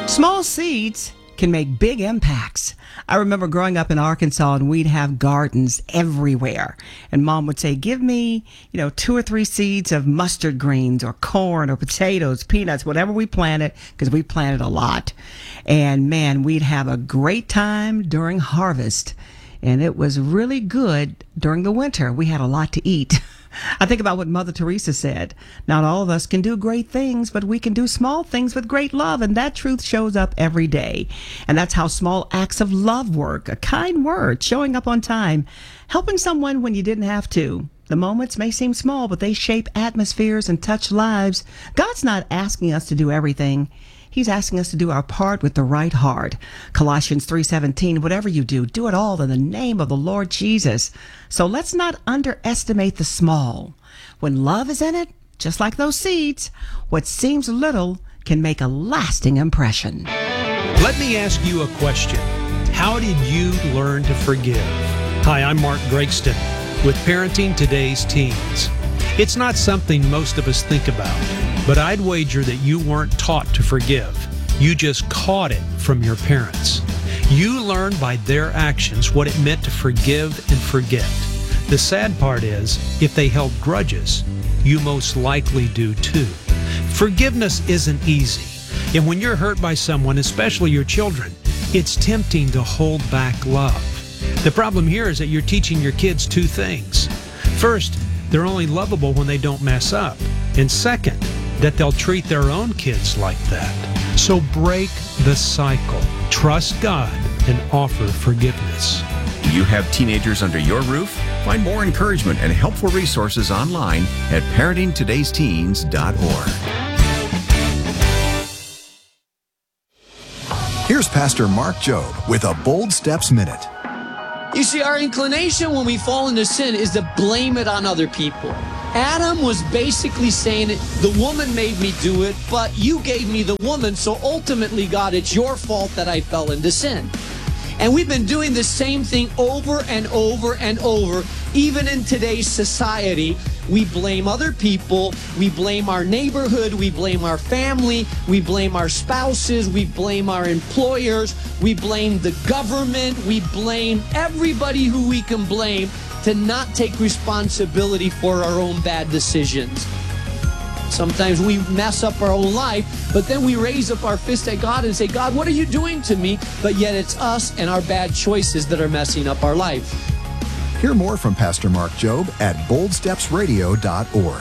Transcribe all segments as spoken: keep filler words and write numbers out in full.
Small seeds can make big impacts. I remember growing up in Arkansas and we'd have gardens everywhere. And Mom would say, give me, you know, two or three seeds of mustard greens or corn or potatoes, peanuts, whatever we planted, because we planted a lot. And man, we'd have a great time during harvest. And it was really good during the winter. We had a lot to eat. I think about what Mother Teresa said. Not all of us can do great things, but we can do small things with great love. And that truth shows up every day. And that's how small acts of love work. A kind word, showing up on time, helping someone when you didn't have to. The moments may seem small, but they shape atmospheres and touch lives. God's not asking us to do everything. He's asking us to do our part with the right heart. Colossians three seventeen, whatever you do, do it all in the name of the Lord Jesus. So let's not underestimate the small. When love is in it, just like those seeds, what seems little can make a lasting impression. Let me ask you a question. How did you learn to forgive? Hi, I'm Mark Gregston with Parenting Today's Teens. It's not something most of us think about, but I'd wager that you weren't taught to forgive. You just caught it from your parents. You learned by their actions what it meant to forgive and forget. The sad part is, if they held grudges, you most likely do too. Forgiveness isn't easy. And when you're hurt by someone, especially your children, it's tempting to hold back love. The problem here is that you're teaching your kids two things. First, they're only lovable when they don't mess up. And second, that they'll treat their own kids like that. So break the cycle. Trust God and offer forgiveness. Do you have teenagers under your roof? Find more encouragement and helpful resources online at parenting todays teens dot org. Here's Pastor Mark Jobe with a Bold Steps Minute. You see, our inclination when we fall into sin is to blame it on other people. Adam was basically saying, the woman made me do it, but you gave me the woman, so ultimately, God, it's your fault that I fell into sin. And we've been doing the same thing over and over and over, even in today's society. We blame other people, we blame our neighborhood, we blame our family, we blame our spouses, we blame our employers, we blame the government, we blame everybody who we can blame to not take responsibility for our own bad decisions. Sometimes we mess up our own life, but then we raise up our fist at God and say, God, what are you doing to me? But yet it's us and our bad choices that are messing up our life. Hear more from Pastor Mark Jobe at bold steps radio dot org.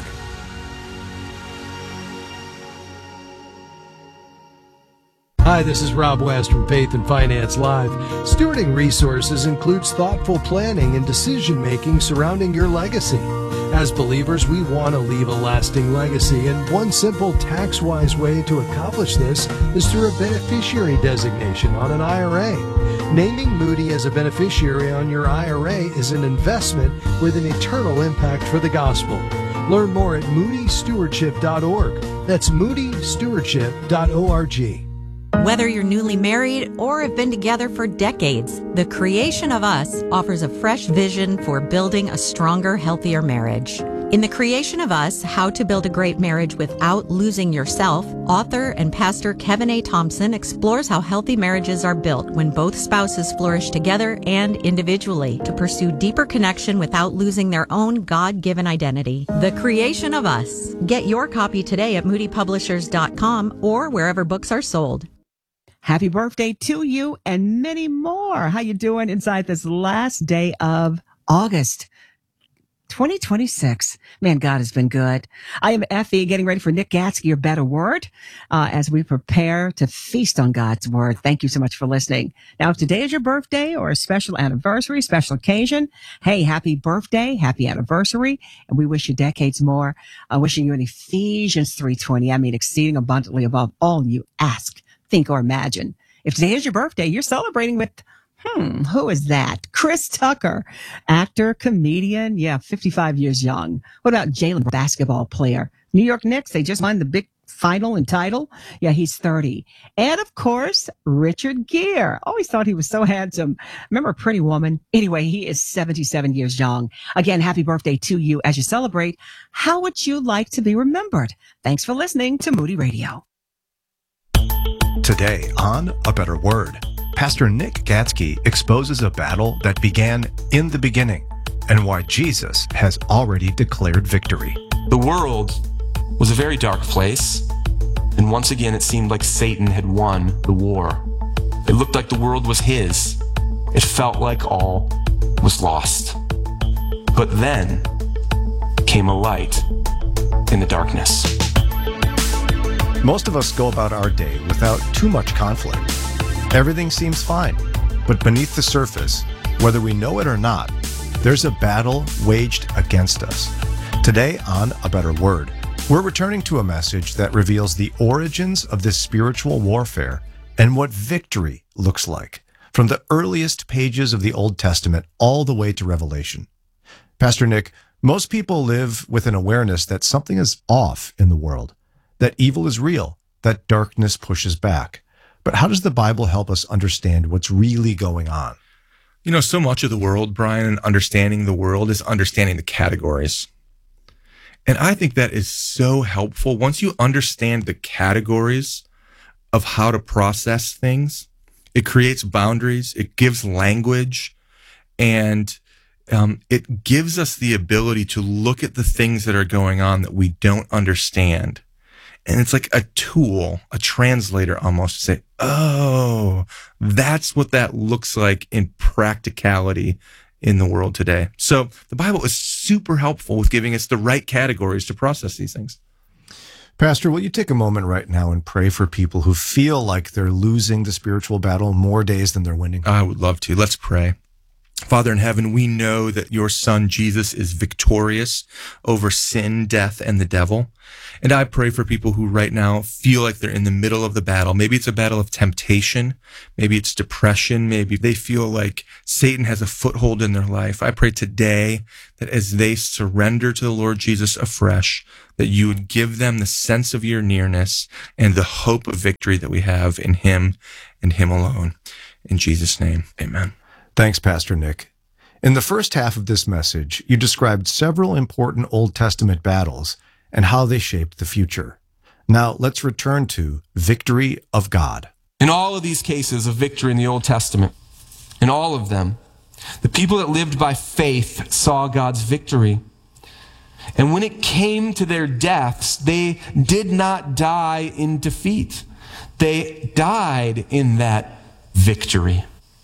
Hi, this is Rob West from Faith and Finance Live. Stewarding resources includes thoughtful planning and decision-making surrounding your legacy. As believers, we want to leave a lasting legacy, and one simple tax-wise way to accomplish this is through a beneficiary designation on an I R A. Naming Moody as a beneficiary on your I R A is an investment with an eternal impact for the gospel. Learn more at moody stewardship dot org. That's moody stewardship dot org. Whether you're newly married or have been together for decades, The Creation of Us offers a fresh vision for building a stronger, healthier marriage. In The Creation of Us, How to Build a Great Marriage Without Losing Yourself, author and pastor Kevin A. Thompson explores how healthy marriages are built when both spouses flourish together and individually to pursue deeper connection without losing their own God-given identity. The Creation of Us. Get your copy today at moody publishers dot com or wherever books are sold. Happy birthday to you and many more. How you doing inside this last day of August twenty twenty-six? Man, God has been good. I am Effie, getting ready for Nick Gatsky, Your Better Word, uh, as we prepare to feast on God's Word. Thank you so much for listening. Now, if today is your birthday or a special anniversary, special occasion, hey, happy birthday, happy anniversary, and we wish you decades more. Uh, wishing you an Ephesians three twenty, I mean, exceeding abundantly above all you ask, think, or imagine. If today is your birthday, you're celebrating with, hmm, who is that? Chris Tucker, actor, comedian, yeah, fifty-five years young. What about Jalen, basketball player? New York Knicks, they just won the big final and title. Yeah, he's thirty. And of course, Richard Gere. Always thought he was so handsome. Remember Pretty Woman? Anyway, he is seventy-seven years young. Again, happy birthday to you as you celebrate. How would you like to be remembered? Thanks for listening to Moody Radio. Today on A Better Word, Pastor Nick Gatsky exposes a battle that began in the beginning and why Jesus has already declared victory. The world was a very dark place, and once again it seemed like Satan had won the war. It looked like the world was his. It felt like all was lost. But then came a light in the darkness. Most of us go about our day without too much conflict. Everything seems fine, but beneath the surface, whether we know it or not, there's a battle waged against us. Today on A Better Word, we're returning to a message that reveals the origins of this spiritual warfare and what victory looks like, from the earliest pages of the Old Testament all the way to Revelation. Pastor Nick, most people live with an awareness that something is off in the world, that evil is real, that darkness pushes back. But how does the Bible help us understand what's really going on? You know, so much of the world, Brian, and understanding the world is understanding the categories. And I think that is so helpful. Once you understand the categories of how to process things, it creates boundaries, it gives language, and um, it gives us the ability to look at the things that are going on that we don't understand. And it's like a tool, a translator almost, to say, oh, that's what that looks like in practicality in the world today. So the Bible is super helpful with giving us the right categories to process these things. Pastor, will you take a moment right now and pray for people who feel like they're losing the spiritual battle more days than they're winning? I would love to. Let's pray. Father in heaven, we know that your son Jesus is victorious over sin, death, and the devil. And I pray for people who right now feel like they're in the middle of the battle. Maybe it's a battle of temptation. Maybe it's depression. Maybe they feel like Satan has a foothold in their life. I pray today that as they surrender to the Lord Jesus afresh, that you would give them the sense of your nearness and the hope of victory that we have in him and him alone. In Jesus' name, amen. Thanks, Pastor Nick. In the first half of this message, you described several important Old Testament battles and how they shaped the future. Now, let's return to victory of God. In all of these cases of victory in the Old Testament, in all of them, the people that lived by faith saw God's victory. And when it came to their deaths, they did not die in defeat. They died in that victory.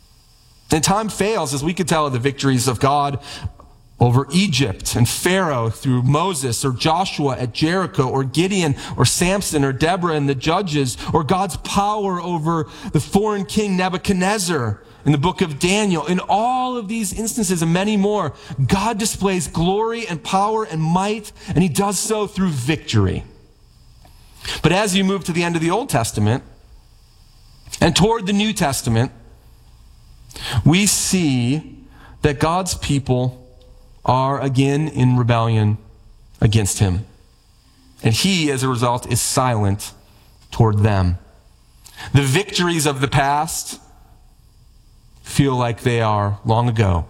And time fails, as we could tell of the victories of God over Egypt and Pharaoh through Moses or Joshua at Jericho or Gideon or Samson or Deborah and the judges, or God's power over the foreign king Nebuchadnezzar in the book of Daniel. In all of these instances and many more, God displays glory and power and might, and he does so through victory. But as you move to the end of the Old Testament and toward the New Testament, we see that God's people are again in rebellion against him. And he, as a result, is silent toward them. The victories of the past feel like they are long ago.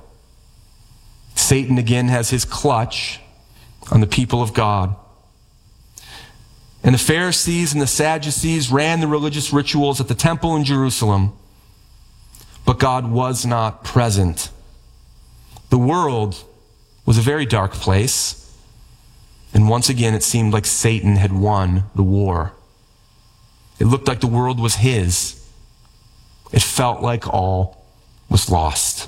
Satan again has his clutch on the people of God. And the Pharisees and the Sadducees ran the religious rituals at the temple in Jerusalem, but God was not present. The world was a very dark place, and once again it seemed like Satan had won the war. It looked like the world was his. It felt like all was lost.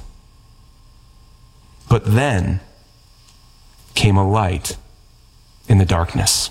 But then came a light in the darkness.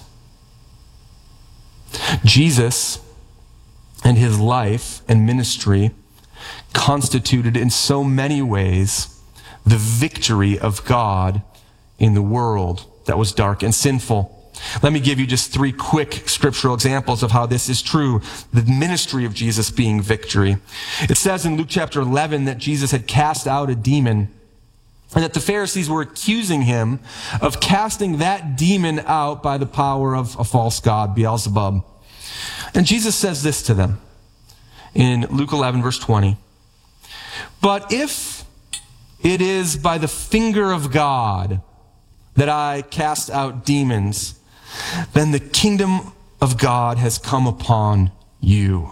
Jesus and his life and ministry constituted in so many ways the victory of God in the world that was dark and sinful. Let me give you just three quick scriptural examples of how this is true, the ministry of Jesus being victory. It says in Luke chapter eleven that Jesus had cast out a demon, and that the Pharisees were accusing him of casting that demon out by the power of a false god, Beelzebub. And Jesus says this to them in Luke eleven, verse twenty. But if it is by the finger of God that I cast out demons, then the kingdom of God has come upon you.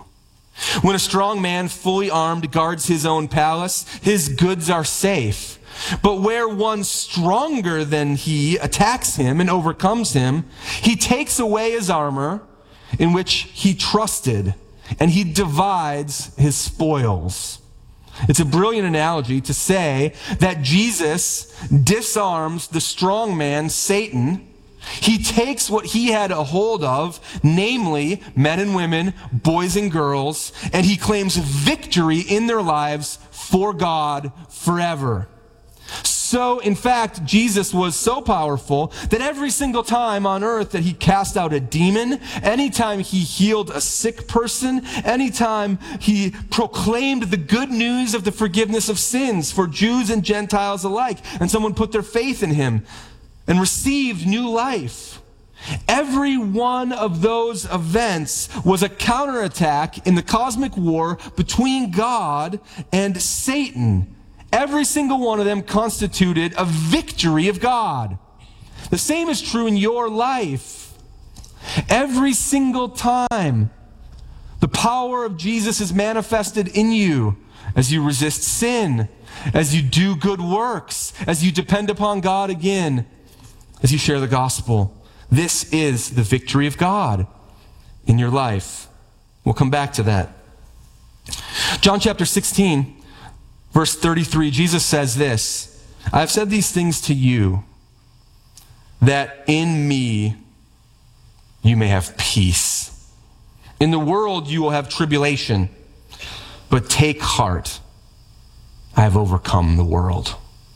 When a strong man, fully armed, guards his own palace, his goods are safe. But where one stronger than he attacks him and overcomes him, he takes away his armor in which he trusted, and he divides his spoils. It's a brilliant analogy to say that Jesus disarms the strong man, Satan. He takes what he had a hold of, namely men and women, boys and girls, and he claims victory in their lives for God forever. So, in fact, Jesus was so powerful that every single time on earth that he cast out a demon, anytime he healed a sick person, anytime he proclaimed the good news of the forgiveness of sins for Jews and Gentiles alike, and someone put their faith in him and received new life, every one of those events was a counterattack in the cosmic war between God and Satan. Every single one of them constituted a victory of God. The same is true in your life. Every single time the power of Jesus is manifested in you as you resist sin, as you do good works, as you depend upon God again, as you share the gospel. This is the victory of God in your life. We'll come back to that. John chapter sixteen. Verse thirty-three, Jesus says this, I have said these things to you, that in me you may have peace. In the world you will have tribulation, but take heart, I have overcome the world.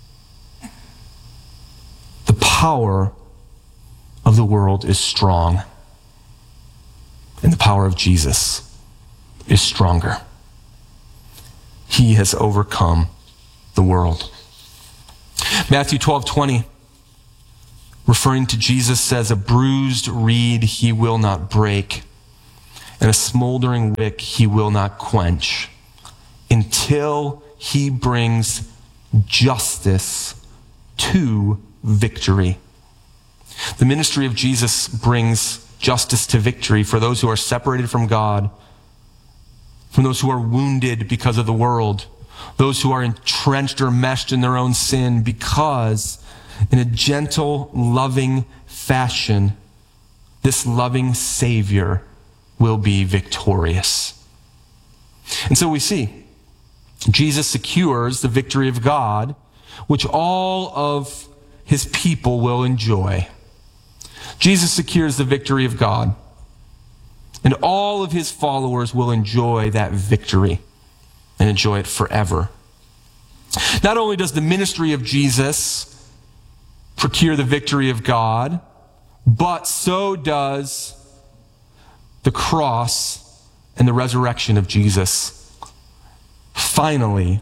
The power of the world is strong, and the power of Jesus is stronger. He has overcome the world. Matthew twelve twenty, referring to Jesus, says, a bruised reed he will not break, and a smoldering wick he will not quench, until he brings justice to victory. The ministry of Jesus brings justice to victory for those who are separated from God, from those who are wounded because of the world, those who are entrenched or meshed in their own sin, because in a gentle, loving fashion, this loving Savior will be victorious. And so we see Jesus secures the victory of God, which all of his people will enjoy. Jesus secures the victory of God, and all of his followers will enjoy that victory and enjoy it forever. Not only does the ministry of Jesus procure the victory of God, but so does the cross and the resurrection of Jesus finally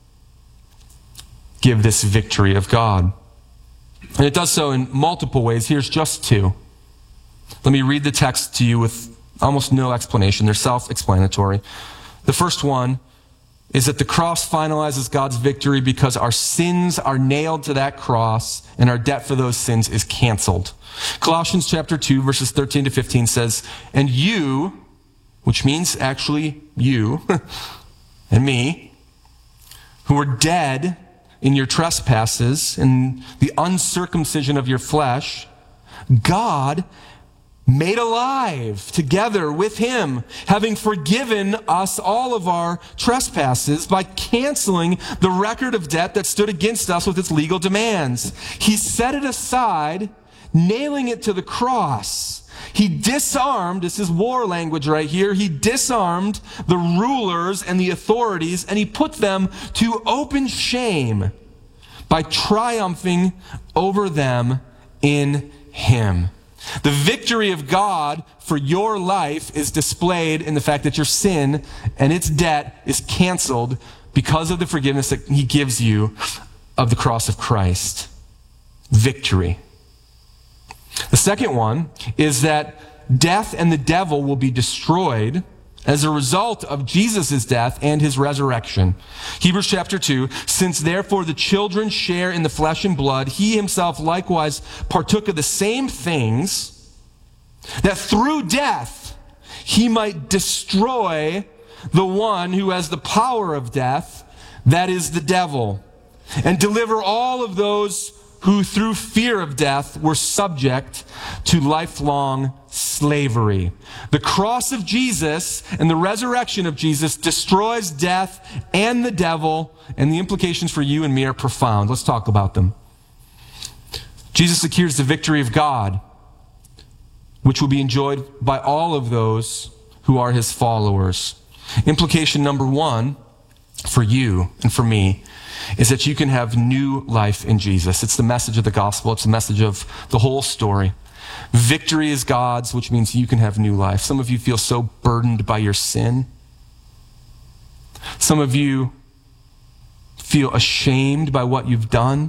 give this victory of God. And it does so in multiple ways. Here's just two. Let me read the text to you with almost no explanation. They're self-explanatory. The first one is that the cross finalizes God's victory because our sins are nailed to that cross and our debt for those sins is canceled. Colossians chapter two, verses thirteen to fifteen says, and you, which means actually you and me, who were dead in your trespasses and the uncircumcision of your flesh, God made alive together with him, having forgiven us all of our trespasses by canceling the record of debt that stood against us with its legal demands. He set it aside, nailing it to the cross. He disarmed, this is war language right here, he disarmed the rulers and the authorities, and he put them to open shame by triumphing over them in him. The victory of God for your life is displayed in the fact that your sin and its debt is canceled because of the forgiveness that he gives you of the cross of Christ. Victory. The second one is that death and the devil will be destroyed as a result of Jesus' death and his resurrection. Hebrews chapter two, since therefore the children share in the flesh and blood, he himself likewise partook of the same things, that through death he might destroy the one who has the power of death, that is the devil, and deliver all of those who through fear of death were subject to lifelong slavery. The cross of Jesus and the resurrection of Jesus destroys death and the devil, and the implications for you and me are profound. Let's talk about them. Jesus secures the victory of God, which will be enjoyed by all of those who are his followers. Implication number one for you and for me is that you can have new life in Jesus. It's the message of the gospel. It's the message of the whole story. Victory is God's, which means you can have new life. Some of you feel so burdened by your sin. Some of you feel ashamed by what you've done.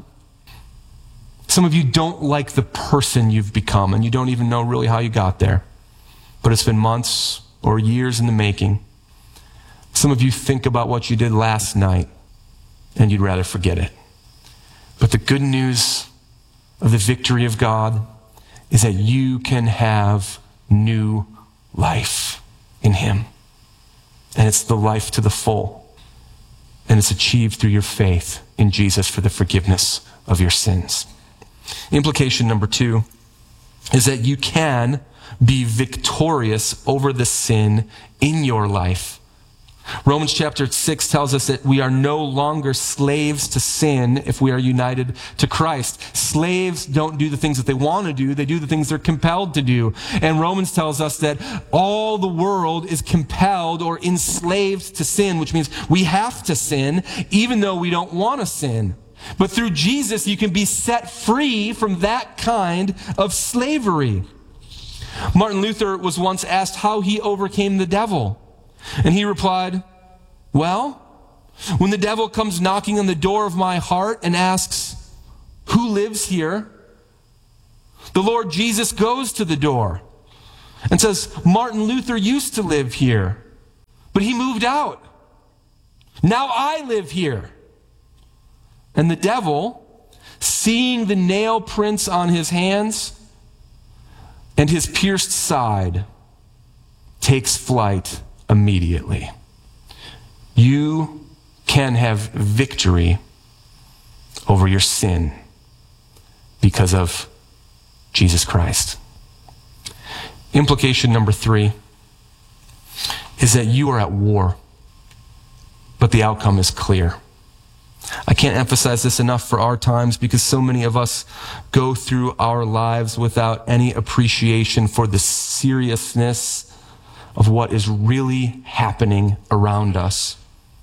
Some of you don't like the person you've become, and you don't even know really how you got there. But it's been months or years in the making. Some of you think about what you did last night, and you'd rather forget it. But the good news of the victory of God is that you can have new life in him. And it's the life to the full. And it's achieved through your faith in Jesus for the forgiveness of your sins. Implication number two is that you can be victorious over the sin in your life. Romans chapter six tells us that we are no longer slaves to sin if we are united to Christ. Slaves don't do the things that they want to do. They do the things they're compelled to do. And Romans tells us that all the world is compelled or enslaved to sin, which means we have to sin even though we don't want to sin. But through Jesus, you can be set free from that kind of slavery. Martin Luther was once asked how he overcame the devil. And he replied, well, when the devil comes knocking on the door of my heart and asks, who lives here? The Lord Jesus goes to the door and says, Martin Luther used to live here, but he moved out. Now I live here. And the devil, seeing the nail prints on his hands and his pierced side, takes flight immediately. You can have victory over your sin because of Jesus Christ. Implication number three is that you are at war, but the outcome is clear. I can't emphasize this enough for our times because so many of us go through our lives without any appreciation for the seriousness of what is really happening around us.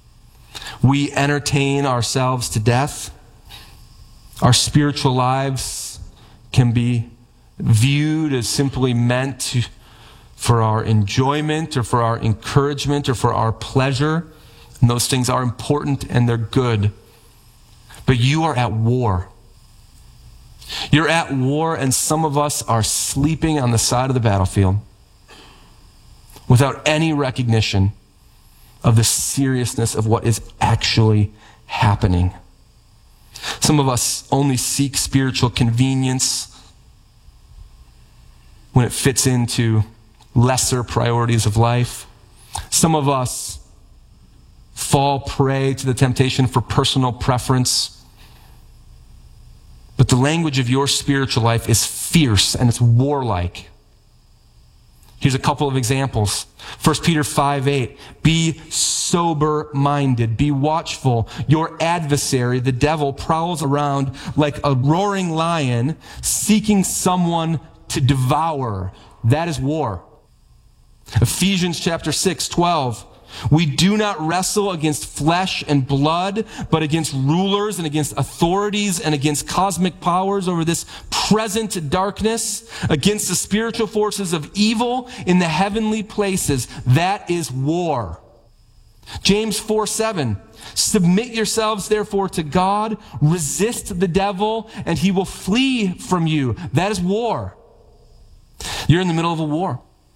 We entertain ourselves to death. Our spiritual lives can be viewed as simply meant to, for our enjoyment or for our encouragement or for our pleasure. And those things are important and they're good. But you are at war. You're at war, and some of us are sleeping on the side of the battlefield without any recognition of the seriousness of what is actually happening. Some of us only seek spiritual convenience when it fits into lesser priorities of life. Some of us fall prey to the temptation for personal preference. But the language of your spiritual life is fierce and it's warlike. Here's a couple of examples. First Peter five eight, be sober-minded, be watchful. Your adversary, the devil, prowls around like a roaring lion, seeking someone to devour. That is war. Ephesians chapter six twelve, we do not wrestle against flesh and blood, but against rulers and against authorities and against cosmic powers over this present darkness, against the spiritual forces of evil in the heavenly places. That is war. James four seven, submit yourselves therefore to God, resist the devil, and he will flee from you. That is war. You're in the middle of a war.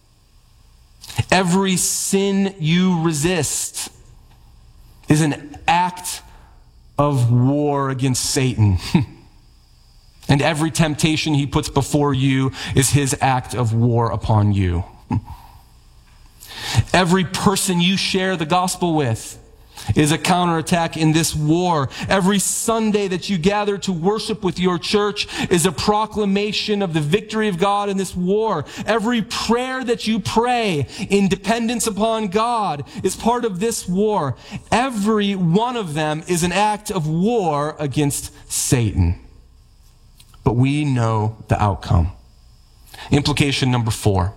Every sin you resist is an act of war against Satan. And every temptation he puts before you is his act of war upon you. Every person you share the gospel with is a counterattack in this war. Every Sunday that you gather to worship with your church is a proclamation of the victory of God in this war. Every prayer that you pray in dependence upon God is part of this war. Every one of them is an act of war against Satan. But we know the outcome. Implication number four.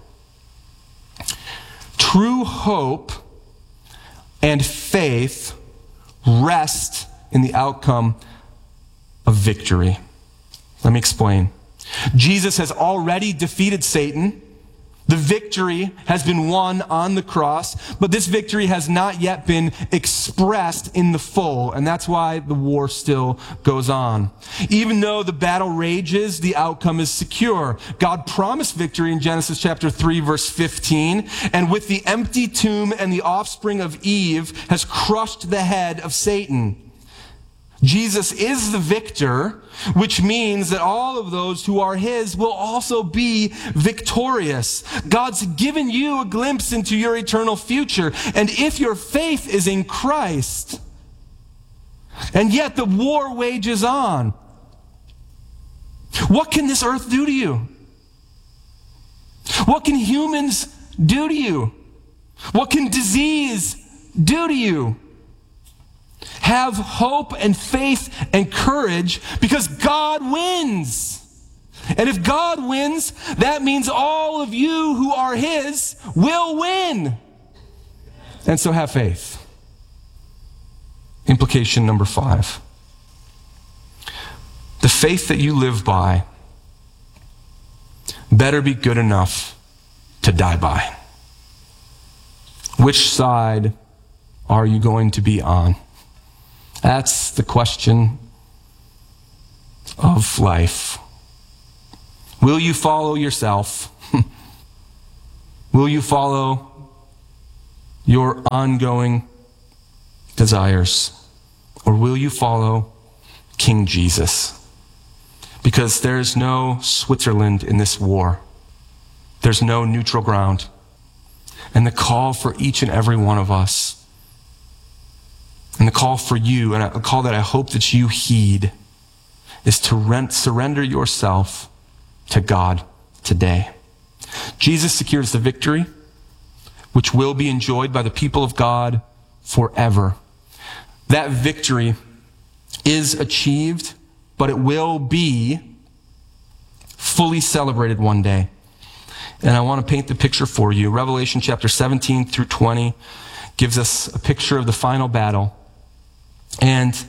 True hope and faith rest in the outcome of victory. Let me explain. Jesus has already defeated Satan. The victory has been won on the cross, but this victory has not yet been expressed in the full, and that's why the war still goes on. Even though the battle rages, the outcome is secure. God promised victory in Genesis chapter three, verse fifteen, and with the empty tomb and the offspring of Eve has crushed the head of Satan. Jesus is the victor, which means that all of those who are his will also be victorious. God's given you a glimpse into your eternal future. And if your faith is in Christ, and yet the war wages on, what can this earth do to you? What can humans do to you? What can disease do to you? Have hope and faith and courage because God wins. And if God wins, that means all of you who are his will win. And so have faith. Implication number five. The faith that you live by better be good enough to die by. Which side are you going to be on? That's the question of life. Will you follow yourself? Will you follow your ongoing desires? Or will you follow King Jesus? Because there's no Switzerland in this war. There's no neutral ground. And the call for each and every one of us, and the call for you, and a call that I hope that you heed, is to rent, surrender yourself to God today. Jesus secures the victory, which will be enjoyed by the people of God forever. That victory is achieved, but it will be fully celebrated one day. And I want to paint the picture for you. Revelation chapter seventeen through twenty gives us a picture of the final battle. And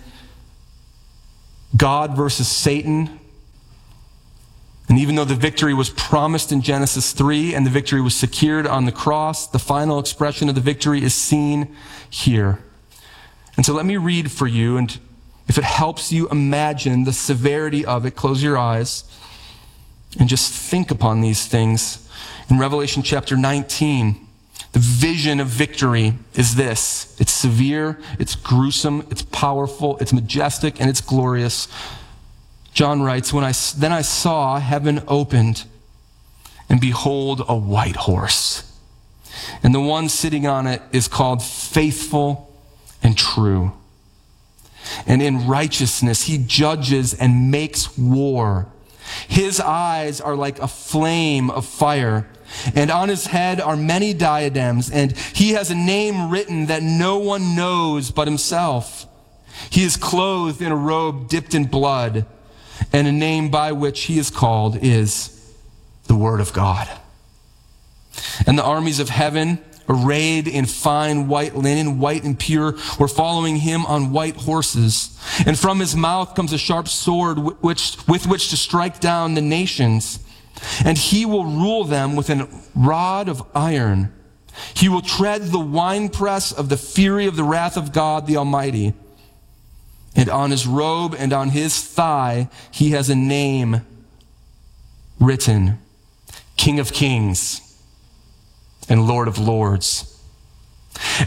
God versus Satan. And even though the victory was promised in Genesis three and the victory was secured on the cross, the final expression of the victory is seen here. And so let me read for you, and if it helps you imagine the severity of it, close your eyes and just think upon these things. In Revelation chapter nineteen, the vision of victory is this. It's severe, it's gruesome, it's powerful, it's majestic, and it's glorious. John writes, "When I then I saw heaven opened, and behold, a white horse. And the one sitting on it is called Faithful and True. And in righteousness he judges and makes war. His eyes are like a flame of fire, and on his head are many diadems, and he has a name written that no one knows but himself. He is clothed in a robe dipped in blood, and a name by which he is called is the Word of God. And the armies of heaven, arrayed in fine white linen, white and pure, were following him on white horses. And from his mouth comes a sharp sword which, with which to strike down the nations. And he will rule them with a rod of iron. He will tread the winepress of the fury of the wrath of God the Almighty. And on his robe and on his thigh he has a name written, King of Kings and Lord of Lords.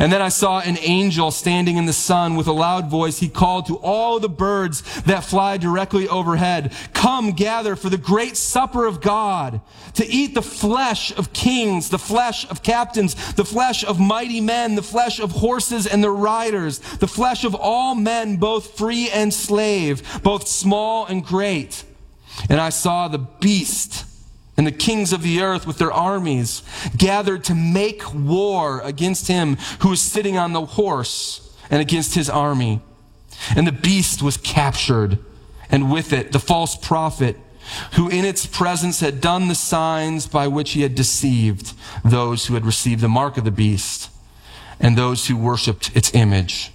And then I saw an angel standing in the sun with a loud voice. He called to all the birds that fly directly overhead, "Come gather for the great supper of God, to eat the flesh of kings, the flesh of captains, the flesh of mighty men, the flesh of horses and their riders, the flesh of all men, both free and slave, both small and great." And I saw the beast and the kings of the earth with their armies gathered to make war against him who is sitting on the horse and against his army. And the beast was captured, and with it the false prophet, who in its presence had done the signs by which he had deceived those who had received the mark of the beast and those who worshiped its image.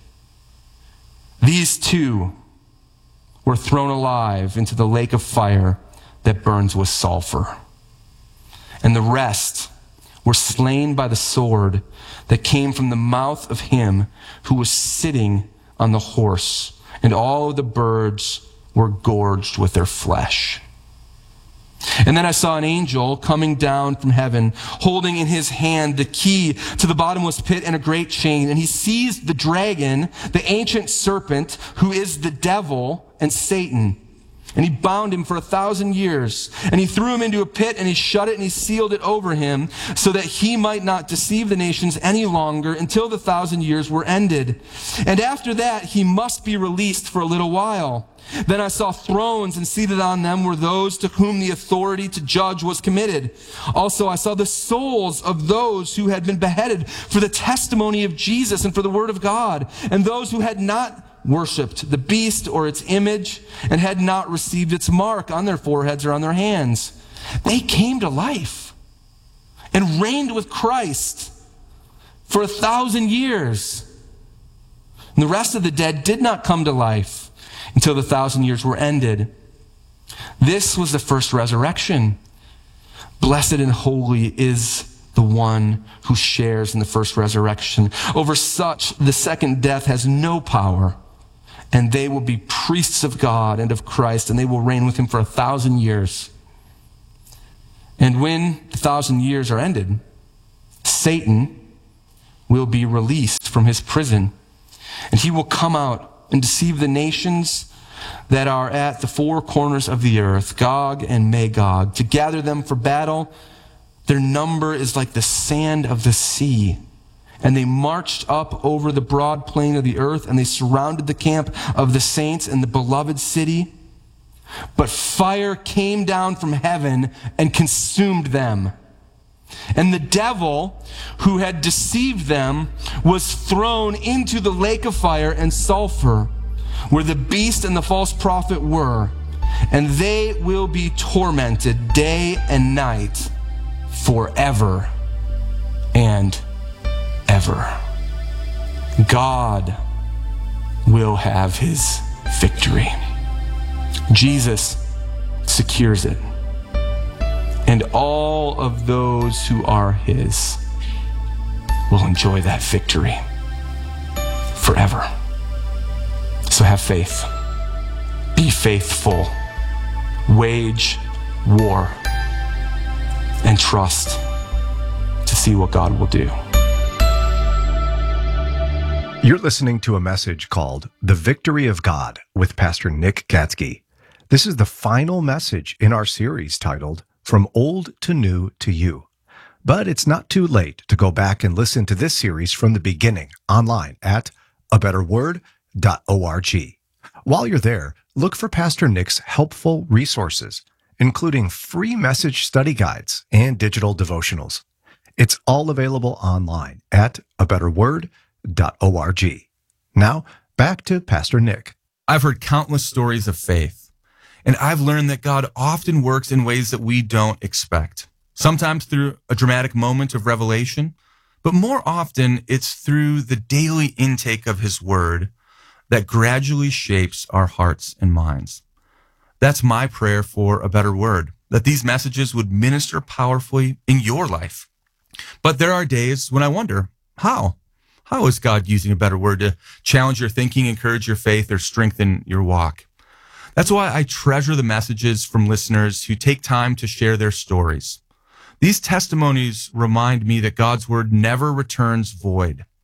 These two were thrown alive into the lake of fire that burns with sulfur. And the rest were slain by the sword that came from the mouth of him who was sitting on the horse, and all of the birds were gorged with their flesh. And then I saw an angel coming down from heaven, holding in his hand the key to the bottomless pit and a great chain. And he seized the dragon, the ancient serpent, who is the devil and Satan. And he bound him for a thousand years. And he threw him into a pit, and he shut it, and he sealed it over him, so that he might not deceive the nations any longer until the thousand years were ended. And after that, he must be released for a little while. Then I saw thrones, and seated on them were those to whom the authority to judge was committed. Also, I saw the souls of those who had been beheaded for the testimony of Jesus and for the word of God, and those who had not worshipped the beast or its image and had not received its mark on their foreheads or on their hands. They came to life and reigned with Christ for a thousand years. And the rest of the dead did not come to life until the thousand years were ended. This was the first resurrection. Blessed and holy is the one who shares in the first resurrection. Over such, the second death has no power. And they will be priests of God and of Christ, and they will reign with him for a thousand years. And when the thousand years are ended, Satan will be released from his prison, and he will come out and deceive the nations that are at the four corners of the earth, Gog and Magog, to gather them for battle. Their number is like the sand of the sea. And they marched up over the broad plain of the earth, and they surrounded the camp of the saints and the beloved city. But fire came down from heaven and consumed them. And the devil who had deceived them was thrown into the lake of fire and sulfur, where the beast and the false prophet were. And they will be tormented day and night forever and ever. God will have his victory. Jesus secures it. And all of those who are his will enjoy that victory forever. So have faith. Be faithful. Wage war. And trust to see what God will do. You're listening to a message called The Victory of God with Pastor Nick Gatzke. This is the final message in our series titled From Old to New to You. But it's not too late to go back and listen to this series from the beginning online at a better word dot org. While you're there, look for Pastor Nick's helpful resources, including free message study guides and digital devotionals. It's all available online at a better word dot org. Now, back to Pastor Nick. I've heard countless stories of faith, and I've learned that God often works in ways that we don't expect. Sometimes through a dramatic moment of revelation, but more often it's through the daily intake of his word that gradually shapes our hearts and minds. That's my prayer for A Better Word, that these messages would minister powerfully in your life. But there are days when I wonder, how? How is God using a better word to challenge your thinking, encourage your faith, or strengthen your walk? That's why I treasure the messages from listeners who take time to share their stories. These testimonies remind me that God's word never returns void.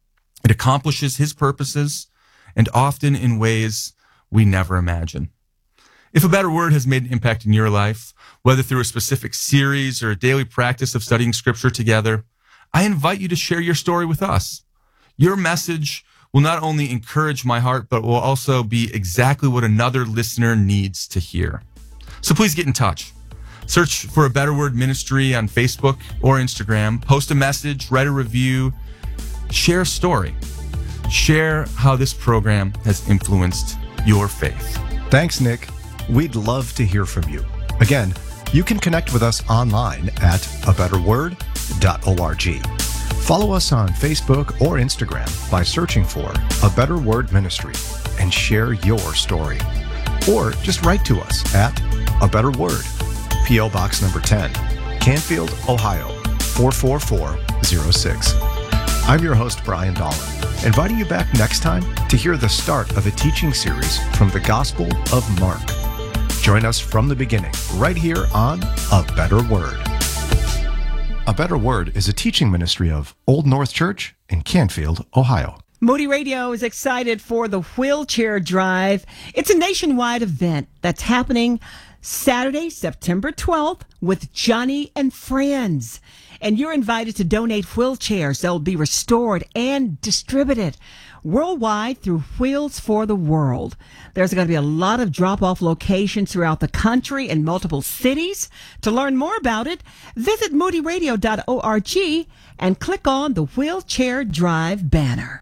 It accomplishes his purposes, and often in ways we never imagine. If A Better Word has made an impact in your life, whether through a specific series or a daily practice of studying Scripture together, I invite you to share your story with us. Your message will not only encourage my heart, but will also be exactly what another listener needs to hear. So please get in touch. Search for A Better Word Ministry on Facebook or Instagram. Post a message, write a review, share a story. Share how this program has influenced your faith. Thanks, Nick. We'd love to hear from you. Again, you can connect with us online at a better word dot org. Follow us on Facebook or Instagram by searching for A Better Word Ministry and share your story. Or just write to us at A Better Word, P O Box number ten, Canfield, Ohio, four four four zero six. I'm your host, Brian Dolan, inviting you back next time to hear the start of a teaching series from the Gospel of Mark. Join us from the beginning, right here on A Better Word. A Better Word is a teaching ministry of Old North Church in Canfield, Ohio. Moody Radio is excited for the Wheelchair Drive. It's a nationwide event that's happening Saturday, September twelfth with Johnny and Friends. And you're invited to donate wheelchairs that will be restored and distributed worldwide through Wheels for the World. There's going to be a lot of drop-off locations throughout the country and multiple cities. To learn more about it, visit moody radio dot org and click on the Wheelchair Drive banner.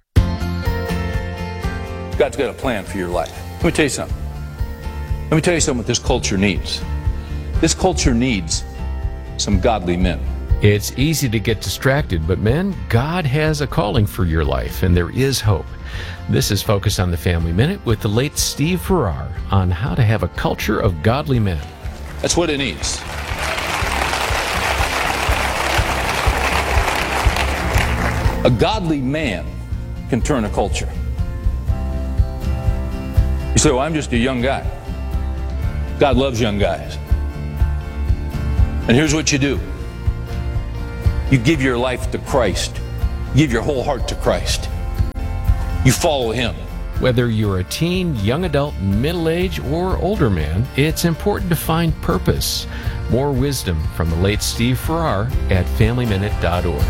God's got a plan for your life. Let me tell you something. Let me tell you something what this culture needs. This culture needs some godly men. It's easy to get distracted, but men, God has a calling for your life, and there is hope. This is Focus on the Family Minute with the late Steve Farrar on how to have a culture of godly men. That's what it needs. A godly man can turn a culture. You say, well, I'm just a young guy. God loves young guys. And here's what you do. You give your life to Christ. You give your whole heart to Christ. You follow Him. Whether you're a teen, young adult, middle-aged, or older man, it's important to find purpose. More wisdom from the late Steve Farrar at family minute dot org.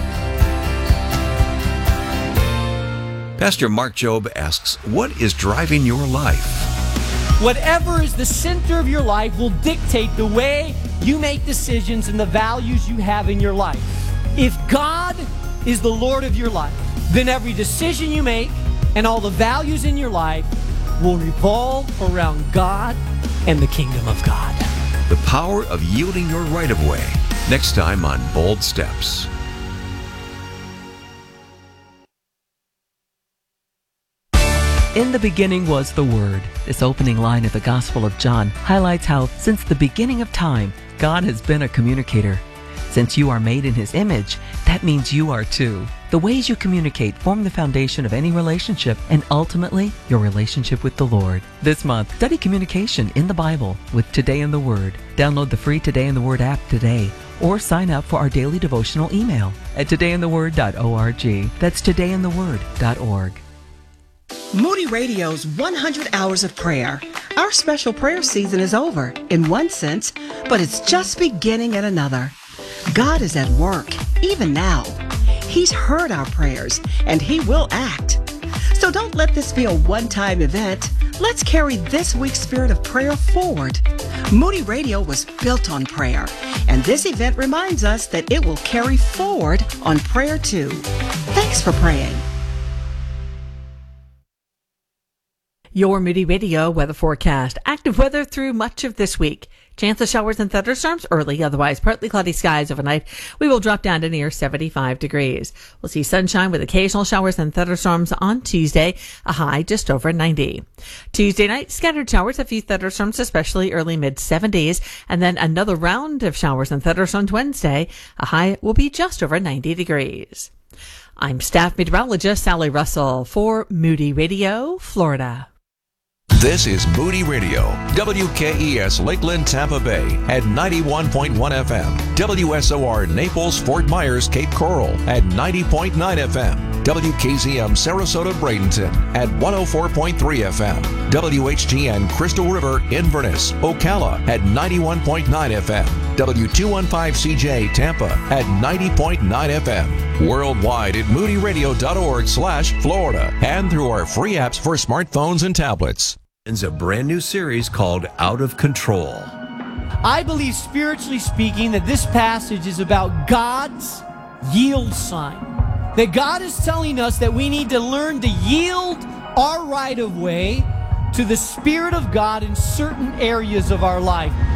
Pastor Mark Jobe asks, what is driving your life? Whatever is the center of your life will dictate the way you make decisions and the values you have in your life. If God is the Lord of your life, then every decision you make and all the values in your life will revolve around God and the kingdom of God. The power of yielding your right of way. Next time on Bold Steps. In the beginning was the Word. This opening line of the Gospel of John highlights how, since the beginning of time, God has been a communicator. Since you are made in His image, that means you are too. The ways you communicate form the foundation of any relationship and ultimately your relationship with the Lord. This month, study communication in the Bible with Today in the Word. Download the free Today in the Word app today or sign up for our daily devotional email at today in the word dot org. That's today in the word dot org. Moody Radio's one hundred Hours of Prayer. Our special prayer season is over in one sense, but it's just beginning in another. God is at work, even now. He's heard our prayers, and He will act. So don't let this be a one-time event. Let's carry this week's spirit of prayer forward. Moody Radio was built on prayer, and this event reminds us that it will carry forward on prayer too. Thanks for praying. Your Moody Radio weather forecast. Active weather through much of this week. Chance of showers and thunderstorms early, otherwise partly cloudy skies overnight. We will drop down to near seventy-five degrees. We'll see sunshine with occasional showers and thunderstorms on Tuesday, a high just over ninety. Tuesday night, scattered showers, a few thunderstorms, especially early mid-seventies, and then another round of showers and thunderstorms Wednesday, a high will be just over ninety degrees. I'm staff meteorologist Sally Russell for Moody Radio, Florida. This is Moody Radio, W K E S Lakeland, Tampa Bay at ninety-one point one F M, W S O R Naples, Fort Myers, Cape Coral at ninety point nine F M, W K Z M Sarasota Bradenton at one oh four point three F M, W H T N Crystal River Inverness, Ocala at ninety-one point nine F M, W two fifteen C J Tampa at ninety point nine F M, worldwide at moody radio dot org slash Florida, and through our free apps for smartphones and tablets. It's a brand new series called Out of Control. I believe, spiritually speaking, that this passage is about God's yield sign. That God is telling us that we need to learn to yield our right of way to the Spirit of God in certain areas of our life.